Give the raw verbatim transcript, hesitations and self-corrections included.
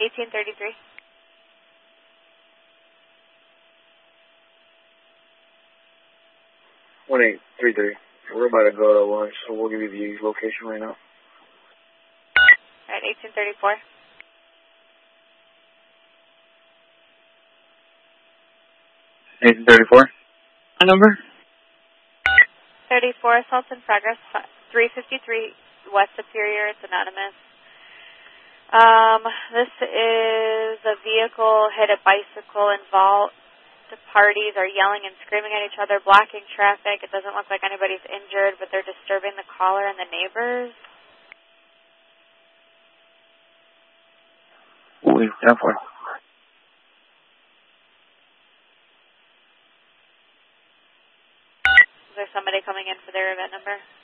eighteen thirty-three. one eight three three. We're about to go to lunch, so we'll give you the location right now. All right, eighteen thirty-four. eighteen thirty-four. My number? thirty-four, assault in progress, three fifty-three West Superior. It's anonymous. Um, this is a vehicle hit a bicycle involved. The parties are yelling and screaming at each other, blocking traffic. It doesn't look like anybody's injured, but they're disturbing the caller and the neighbors. What are you down for? Is there somebody coming in for their event number?